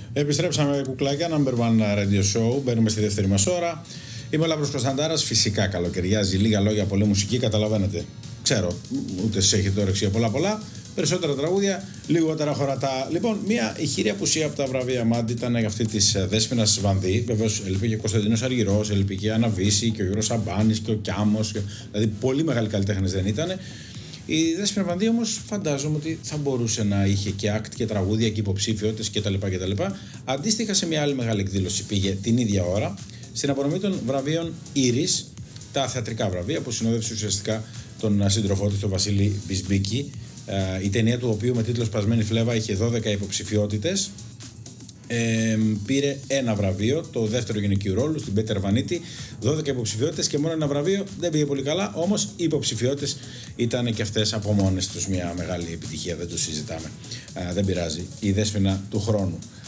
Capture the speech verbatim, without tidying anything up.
Επιστρέψαμε, κουκλάκια, number one radio show. Μπαίνουμε στη δεύτερη μας ώρα. Είμαι ο Λάμπρος Κωνσταντάρας. Φυσικά καλοκαιριάζει, λίγα λόγια, πολλή μουσική, καταλαβαίνετε. Ξέρω, ούτε εσείς έχετε όρεξη για πολλά πολλά. Περισσότερα τραγούδια, λιγότερα χωρατά. Λοιπόν, μια ηχηρή απουσία από τα βραβεία Μάντι ήταν αυτή τη Δέσποινας Βανδύ. Βεβαίως έλειπε και ο Κωνσταντίνος Αργυρός, έλειπε και η Άννα Βύση και ο Γιώργος Σαμπάνης και ο Κιάμος. Δηλαδή, πολύ μεγάλοι καλλιτέχνες δεν ήταν. Η Δέσποινα Βανδύ όμως φαντάζομαι ότι θα μπορούσε να είχε και act και τραγούδια και υποψήφιότητες κτλ. κτλ. Αντίστοιχα, σε μια άλλη μεγάλη εκδήλωση πήγε την ίδια ώρα στην απονομή των βραβείων Ήρης, τα θεατρικά βραβεία που συνόδευσε ουσιαστικά τον σύντροφό της, τον Βασίλη Μπισμπίκη. Η ταινία του οποίου με τίτλο Σπασμένη Φλέβα είχε δώδεκα υποψηφιότητες. Ε, πήρε ένα βραβείο, το δεύτερο γυναικείου ρόλου στην Πέτερ Βανίτη, δώδεκα υποψηφιότητες και μόνο ένα βραβείο. Δεν πήγε πολύ καλά, όμως οι υποψηφιότητες ήταν και αυτές από μόνες τους μια μεγάλη επιτυχία, δεν το συζητάμε. Ε, δεν πειράζει, η Δέσποινα του χρόνου.